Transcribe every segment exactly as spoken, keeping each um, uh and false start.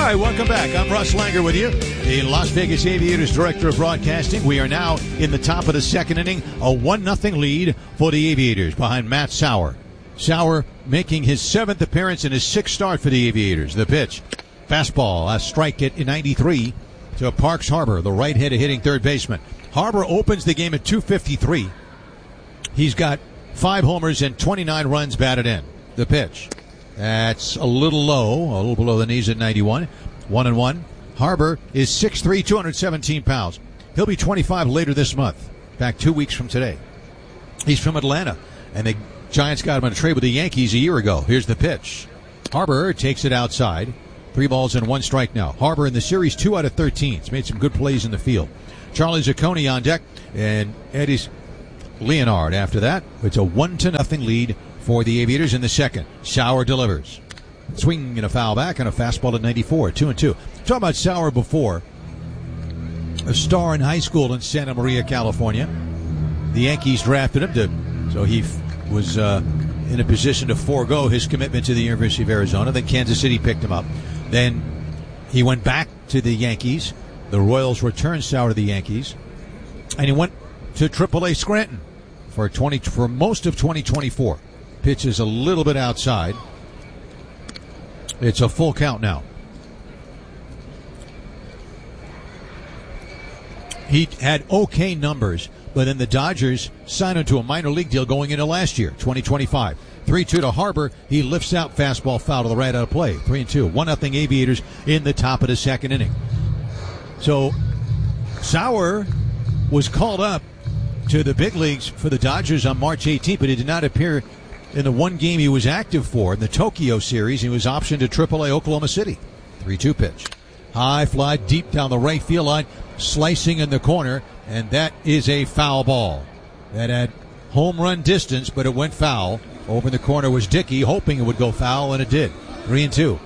right, welcome back. I'm Russ Langer with you, the Las Vegas Aviators Director of Broadcasting. We are now in the top of the second inning, a one nothing lead for the Aviators behind Matt Sauer. Sauer making his seventh appearance and his sixth start for the Aviators. The pitch, fastball, a strike at ninety-three to Parks Harbor, the right-handed hitting third baseman. Harbor opens the game at two fifty-three. He's got five homers and twenty-nine runs batted in. The pitch. That's a little low, a little below the knees at ninety-one. One and one. Harbor is six three, two hundred seventeen pounds. He'll be twenty-five later this month. Back two weeks from today. He's from Atlanta, and the Giants got him on a trade with the Yankees a year ago. Here's the pitch. Harbor takes it outside. Three balls and one strike now. Harbor in the series, two out of thirteen. He's made some good plays in the field. Charlie Zacconi on deck, and Eddie Leonard after that. It's a one to nothing lead for the Aviators in the second. Sauer delivers. Swing and a foul back and a fastball at ninety-four. Two and two. Talk about Sauer before. A star in high school in Santa Maria, California. The Yankees drafted him to, so he f- was uh, in a position to forego his commitment to the University of Arizona. Then Kansas City picked him up. Then he went back to the Yankees. The Royals returned Sauer to the Yankees. And he went to triple A Scranton for twenty for most of twenty twenty-four. Pitches a little bit outside. It's a full count now. He had okay numbers, but then the Dodgers signed him to a minor league deal going into last year, twenty twenty-five. three two to Harbor. He lifts out fastball foul to the right out of play. three and two. one nothing Aviators in the top of the second inning. So Sauer was called up to the big leagues for the Dodgers on March eighteenth, but he did not appear in the one game he was active for in the Tokyo series. He was optioned to triple A Oklahoma City. three two pitch. High fly deep down the right field line, slicing in the corner, and that is a foul ball. That had home run distance, but it went foul. Over in the corner was Dickey, hoping it would go foul, and it did. three and two.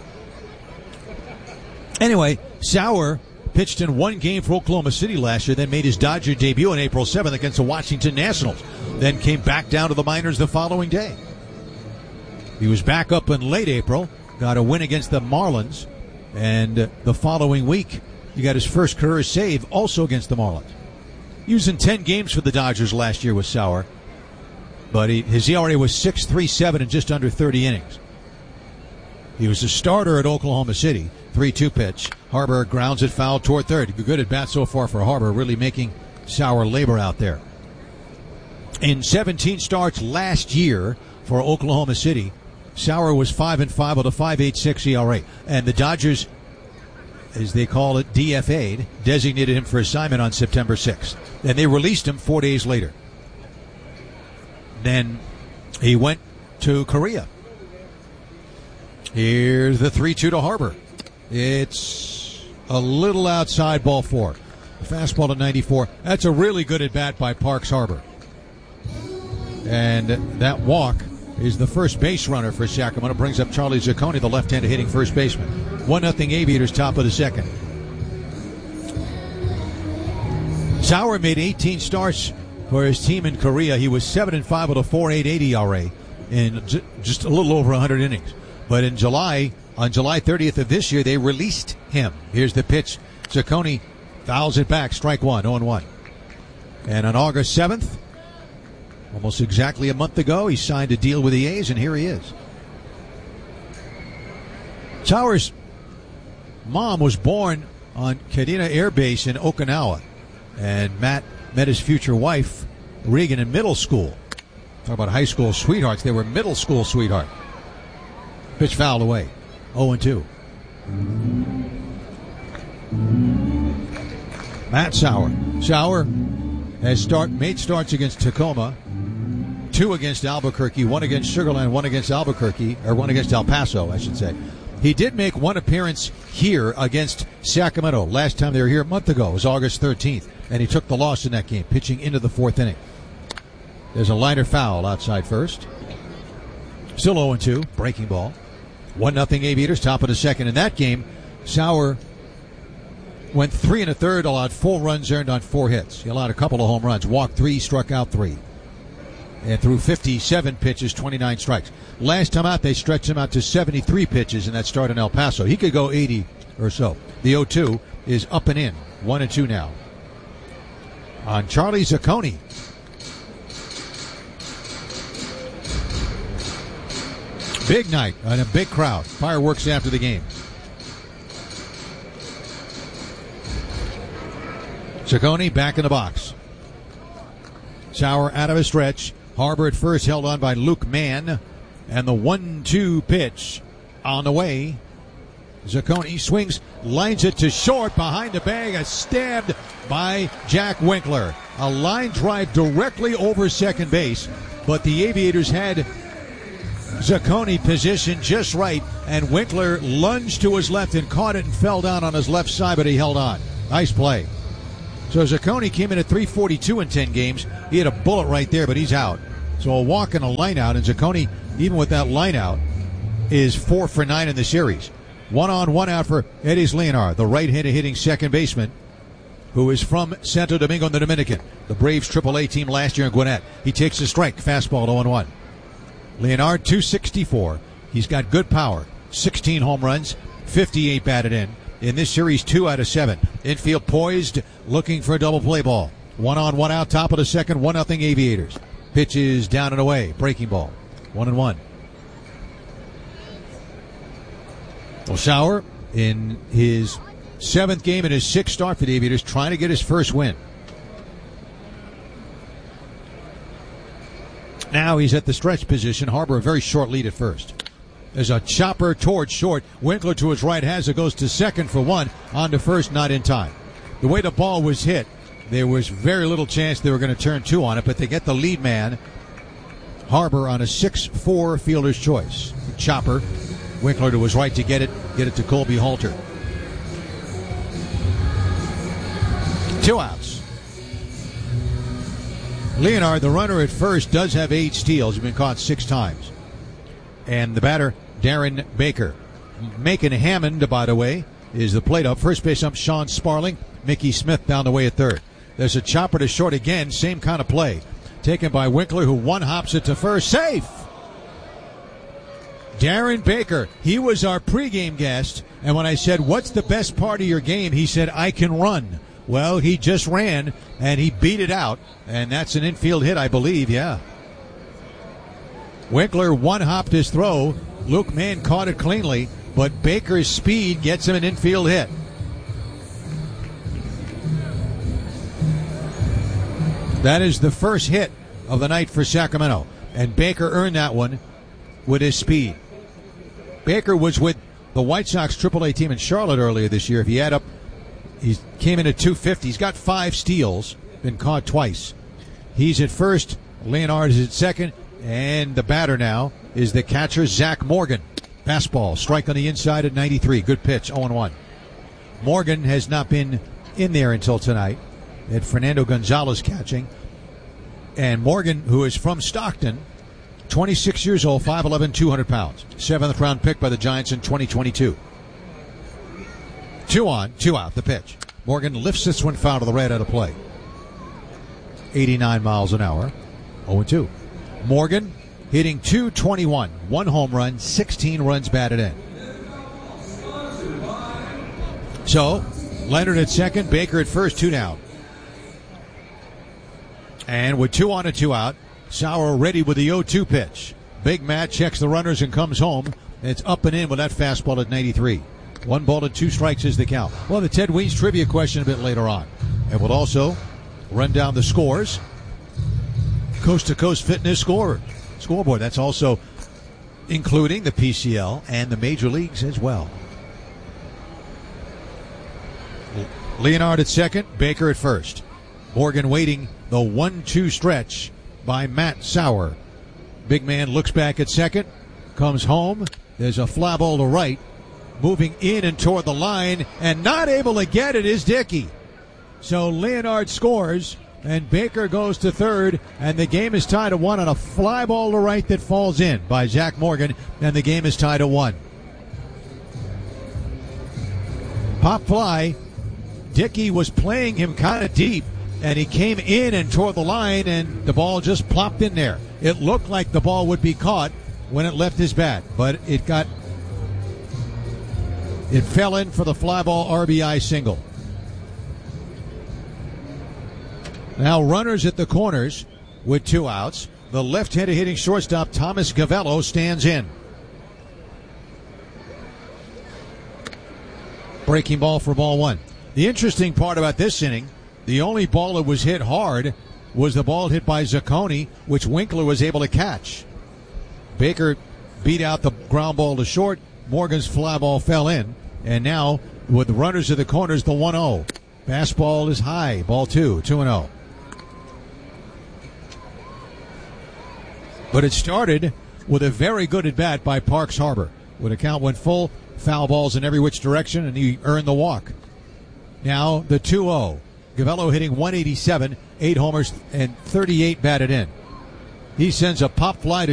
Anyway, Sauer pitched in one game for Oklahoma City last year, then made his Dodger debut on April seventh against the Washington Nationals, then came back down to the minors the following day. He was back up in late April, got a win against the Marlins, and uh, the following week he got his first career save also against the Marlins. He was in ten games for the Dodgers last year with Sauer, but he, his E R A was six three seven in just under thirty innings. He was a starter at Oklahoma City. three two pitch. Harbor grounds it foul toward third. Good at bat so far for Harbor, really making Sauer labor out there. In seventeen starts last year for Oklahoma City, Sauer was five and five with a five point eight six E R A. And the Dodgers, as they call it, D F A'd, designated him for assignment on September sixth. And they released him four days later. Then he went to Korea. Here's the three two to Harbor. It's a little outside, ball four. Fastball to ninety-four. That's a really good at bat by Parks Harbor. And that walk is the first base runner for Sacramento. Brings up Charlie Zacconi, the left-handed hitting first baseman. one nothing Aviators, top of the second. Sauer made eighteen starts for his team in Korea. He was seven and five with a four point eight eight E R A in j- just a little over one hundred innings. But in July, on July thirtieth of this year, they released him. Here's the pitch. Zacconi fouls it back. Strike one, oh and one. And on August seventh, almost exactly a month ago, he signed a deal with the A's, and here he is. Sauer's mom was born on Kadena Air Base in Okinawa. And Matt met his future wife, Regan, in middle school. Talk about high school sweethearts. They were middle school sweethearts. Pitch fouled away. oh and two. Matt Sauer. Sauer has start made starts against Tacoma, two against Albuquerque, one against Sugar Land, one against Albuquerque, or one against El Paso, I should say. He did make one appearance here against Sacramento. Last time they were here a month ago. It was August thirteenth, and he took the loss in that game, pitching into the fourth inning. There's a liner foul outside first. Still oh and two, breaking ball. one nothing Aviators, top of the second. In that game, Sauer went three and a third, allowed four runs earned on four hits. He allowed a couple of home runs, walked three, struck out three. And threw fifty-seven pitches, twenty-nine strikes. Last time out, they stretched him out to seventy-three pitches in that start in El Paso. He could go eighty or so. The oh two is up and in. One and two now. On Charlie Zacconi. Big night and a big crowd. Fireworks after the game. Zacconi back in the box. Sauer out of a stretch. Harbor at first, held on by Luke Mann. And the one two pitch on the way. Zacconi swings, lines it to short behind the bag. A stabbed by Jack Winkler. A line drive directly over second base. But the Aviators had Zacconi positioned just right, and Winkler lunged to his left and caught it and fell down on his left side, but he held on. Nice play. So Zacconi came in at three forty-two in ten games. He had a bullet right there, but he's out. So a walk and a line out, and Zacconi, even with that line out, is four for nine in the series. One on, one out for Eddys Leonard, the right-handed hitting second baseman, who is from Santo Domingo in the Dominican. The Braves triple A team last year in Gwinnett. He takes a strike, fastball oh one. Leonard, two sixty-four. He's got good power. sixteen home runs, fifty-eight batted in. In this series, two out of seven. Infield poised, looking for a double play ball. One on, one out, top of the second, one nothing Aviators. Pitch is down and away, breaking ball. One and one. Well, Sauer, in his seventh game and his sixth start for the Aviators, trying to get his first win. Now he's at the stretch position. Harbor a very short lead at first. There's a chopper towards short. Winkler to his right has it, goes to second for one. On to first, not in time. The way the ball was hit, there was very little chance they were going to turn two on it, but they get the lead man, Harbor, on a six four fielder's choice. Chopper, Winkler to his right to get it, get it to Colby Halter. Two outs. Leonard, the runner at first, does have eight steals. He's been caught six times. And the batter, Darren Baker. Macon Hammond, by the way, is the plate up. First base ump, Sean Sparling. Mickey Smith down the way at third. There's a chopper to short again. Same kind of play. Taken by Winkler, who one-hops it to first. Safe! Darren Baker. He was our pregame guest. And when I said, what's the best part of your game? He said, I can run. Well, he just ran, and he beat it out. And that's an infield hit, I believe, yeah. Winkler one-hopped his throw. Luke Mann caught it cleanly, but Baker's speed gets him an infield hit. That is the first hit of the night for Sacramento, and Baker earned that one with his speed. Baker was with the White Sox triple A team in Charlotte earlier this year. If you add up, he came in at two fifty. He's got five steals, been caught twice. He's at first, Leonard is at second, and the batter now is the catcher, Zach Morgan. Fastball, strike on the inside at ninety-three. Good pitch, oh one. Morgan has not been in there until tonight. Had Fernando Gonzalez catching. And Morgan, who is from Stockton, twenty-six years old, five eleven, two hundred pounds. Seventh round pick by the Giants in twenty twenty-two. Two on, two out, the pitch. Morgan lifts this one foul to the right out of play. eighty-nine miles an hour, oh two. Morgan hitting two twenty-one, one home run, sixteen runs batted in. So, Leonard at second, Baker at first, two down. And with two on and two out, Sauer ready with the oh two pitch. Big Matt checks the runners and comes home. It's up and in with that fastball at ninety-three. One ball and two strikes is the count. Well, the Ted Weins trivia question a bit later on. And we'll also run down the scores. Coast to Coast Fitness score scoreboard. That's also including the P C L and the major leagues as well. Leonard at second, Baker at first. Morgan waiting the one two stretch by Matt Sauer. Big man looks back at second, comes home. There's a fly ball to right. Moving in and toward the line, and not able to get it is Dickey. So Leonard scores, and Baker goes to third, and the game is tied at one on a fly ball to right that falls in by Zach Morgan, and the game is tied at one. Pop fly. Dickey was playing him kind of deep, and he came in and toward the line, and the ball just plopped in there. It looked like the ball would be caught when it left his bat, but it got It fell in for the fly ball R B I single. Now runners at the corners with two outs. The left-handed hitting shortstop Thomas Gavello stands in. Breaking ball for ball one. The interesting part about this inning, the only ball that was hit hard was the ball hit by Zacconi, which Winkler was able to catch. Baker beat out the ground ball to short. Morgan's fly ball fell in. And now, with the runners at the corners, the one oh. Fastball is high. Ball two. two and oh. But it started with a very good at-bat by Parks Harbor. When the count went full, foul balls in every which direction, and he earned the walk. Now the two oh. Gavello hitting one eighty-seven, eight homers, and thirty-eight batted in. He sends a pop fly to